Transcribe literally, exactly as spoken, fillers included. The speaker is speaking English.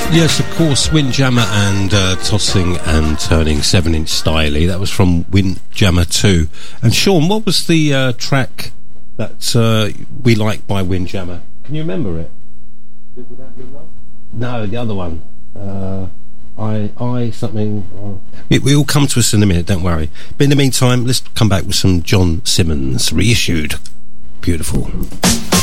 Yes, of course, Windjammer and uh, Tossing and Turning seven inch Styly. That was from Windjammer two. And Sean, what was the uh, track that uh, we liked by Windjammer? Can you remember it? No, the other one. Uh, I, I, something... Oh. It will come to us in a minute, don't worry. But in the meantime, let's come back with some John Simmons, reissued. Beautiful.